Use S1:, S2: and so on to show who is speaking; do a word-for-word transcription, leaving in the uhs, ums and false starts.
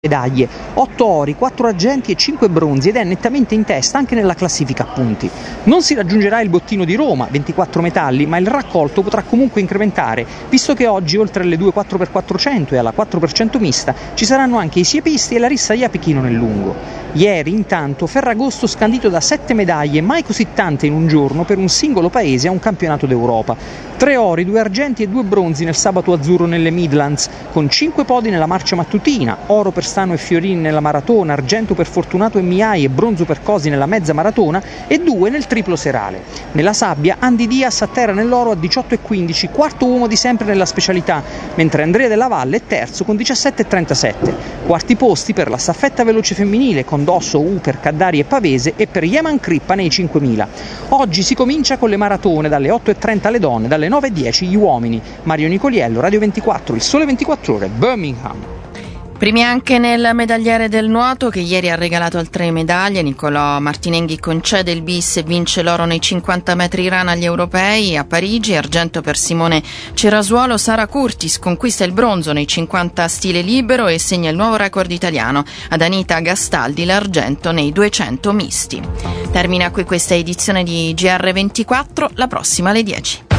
S1: medaglie, otto ori, quattro argenti e cinque bronzi ed è nettamente in testa anche nella classifica a punti. Non si raggiungerà il bottino di Roma, ventiquattro metalli, ma il raccolto potrà comunque incrementare, visto che oggi oltre alle due quattro per quattrocento e alla quattro per cento mista ci saranno anche i siepisti e la rissa di Apichino nel lungo. Ieri, intanto, Ferragosto scandito da sette medaglie, mai così tante in un giorno per un singolo paese a un campionato d'Europa. Tre ori, due argenti e due bronzi nel sabato azzurro nelle Midlands, con cinque podi nella marcia mattutina, oro per Stano e Fiorini nella maratona, argento per Fortunato e Miai e bronzo per Cosi nella mezza maratona e due nel triplo serale. Nella sabbia, Andy Diaz atterra nell'oro a diciotto e quindici, quarto uomo di sempre nella specialità, mentre Andrea Della Valle è terzo con diciassette e trentasette. Quarti posti per la staffetta veloce femminile con Dosso, Uper, Caddari e Pavese e per Yeman Crippa nei cinquemila. Oggi si comincia con le maratone dalle otto e trenta alle donne, dalle nove e dieci gli uomini. Mario Nicoliello, Radio ventiquattro, Il Sole ventiquattro Ore, Birmingham.
S2: Primi anche nel medagliere del nuoto, che ieri ha regalato altre medaglie. Nicolò Martinenghi concede il bis e vince l'oro nei cinquanta metri rana agli europei a Parigi, argento per Simone Cerasuolo. Sara Curtis conquista il bronzo nei cinquanta stile libero e segna il nuovo record italiano. Ad Anita Gastaldi l'argento nei duecento misti. Termina qui questa edizione di G R ventiquattro, la prossima alle dieci.